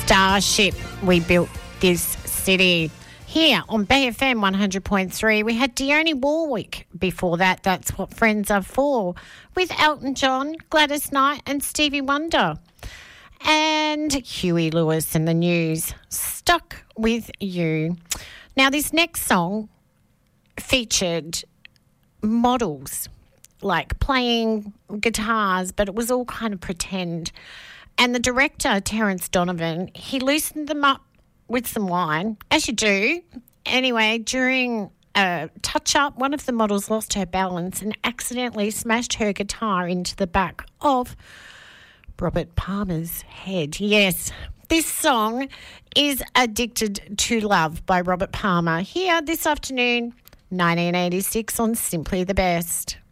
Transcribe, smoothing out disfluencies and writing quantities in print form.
Starship, we built this city. Here on BFM 100.3, we had Dionne Warwick before that. That's what friends are for, with Elton John, Gladys Knight and Stevie Wonder. And Huey Lewis and the News, Stuck With You. Now, this next song featured models, like playing guitars, but it was all kind of pretend. And the director, Terence Donovan, he loosened them up with some wine, as you do. Anyway, during a touch-up, one of the models lost her balance and accidentally smashed her guitar into the back of Robert Palmer's head. Yes, this song is Addicted to Love by Robert Palmer. Here this afternoon, 1986 on Simply the Best.